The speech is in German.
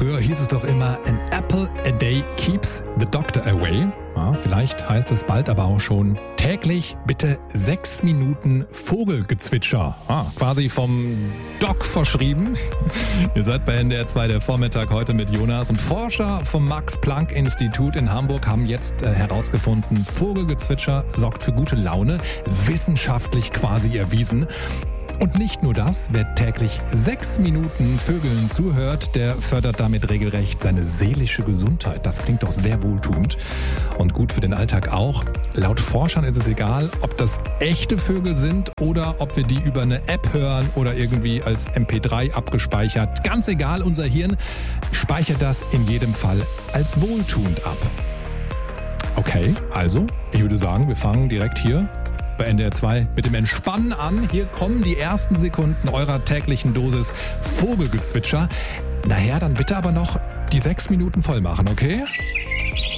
Früher hieß es doch immer, an apple a day keeps the doctor away. Ja, vielleicht heißt es bald aber auch schon täglich bitte 6 Minuten Vogelgezwitscher. Quasi vom Doc verschrieben. Ihr seid bei NDR 2 der Vormittag heute mit Jonas. Und Forscher vom Max-Planck-Institut in Hamburg haben jetzt herausgefunden, Vogelgezwitscher sorgt für gute Laune, wissenschaftlich quasi erwiesen. Und nicht nur das, wer täglich 6 Minuten Vögeln zuhört, der fördert damit regelrecht seine seelische Gesundheit. Das klingt doch sehr wohltuend und gut für den Alltag auch. Laut Forschern ist es egal, ob das echte Vögel sind oder ob wir die über eine App hören oder irgendwie als MP3 abgespeichert. Ganz egal, unser Hirn speichert das in jedem Fall als wohltuend ab. Okay, also, ich würde sagen, wir fangen direkt hier bei NDR 2 mit dem Entspannen an. Hier kommen die ersten Sekunden eurer täglichen Dosis Vogelgezwitscher. Nachher dann bitte aber noch die 6 Minuten voll machen, okay?